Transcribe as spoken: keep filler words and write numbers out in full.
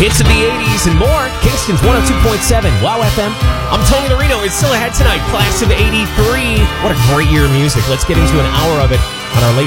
Hits of the eighties and more. Kingston's one oh two point seven. Wow F M. I'm Tony Larino. It's still ahead tonight. Class of eighty-three. What a great year of music. Let's get into an hour of it on our late